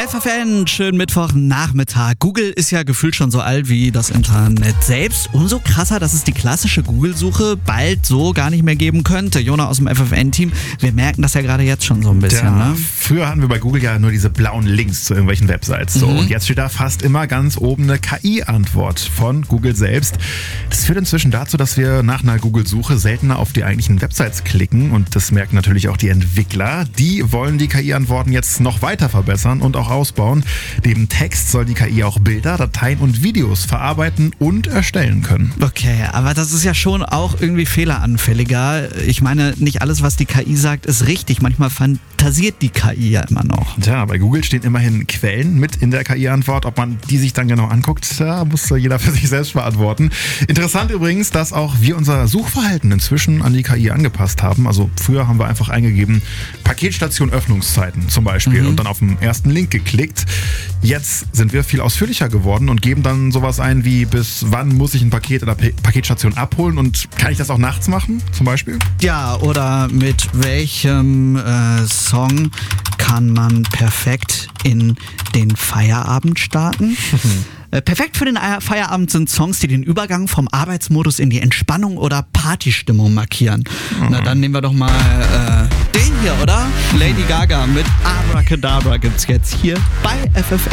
FFN, schönen Mittwochnachmittag. Google ist ja gefühlt schon so alt wie das Internet selbst. Umso krasser, dass es die klassische Google-Suche bald so gar nicht mehr geben könnte. Jona aus dem FFN-Team, wir merken das ja gerade jetzt schon so ein bisschen. Ja, ne? Früher hatten wir bei Google ja nur diese blauen Links zu irgendwelchen Websites. So. Und jetzt steht da fast immer ganz oben eine KI-Antwort von Google selbst. Das führt inzwischen dazu, dass wir nach einer Google-Suche seltener auf die eigentlichen Websites klicken. Und das merken natürlich auch die Entwickler. Die wollen die KI-Antworten jetzt noch weiter verbessern und auch ausbauen. Neben Text soll die KI auch Bilder, Dateien und Videos verarbeiten und erstellen können. Okay, aber das ist ja schon auch irgendwie fehleranfälliger. Ich meine, nicht alles, was die KI sagt, ist richtig. Manchmal fantasiert die KI ja immer noch. Tja, bei Google stehen immerhin Quellen mit in der KI-Antwort. Ob man die sich dann genau anguckt, muss jeder für sich selbst beantworten. Interessant übrigens, dass auch wir unser Suchverhalten inzwischen an die KI angepasst haben. Also früher haben wir einfach eingegeben, Paketstation Öffnungszeiten zum Beispiel und dann auf den ersten Link geklickt. Jetzt sind wir viel ausführlicher geworden und geben dann sowas ein wie, bis wann muss ich ein Paket oder Paketstation abholen und kann ich das auch nachts machen zum Beispiel? Ja, oder mit welchem Song kann man perfekt in den Feierabend starten? Perfekt für den Feierabend sind Songs, die den Übergang vom Arbeitsmodus in die Entspannung oder Partystimmung markieren. Na, dann nehmen wir doch mal den hier, oder? Lady Gaga mit Abracadabra gibt's jetzt hier bei FFN.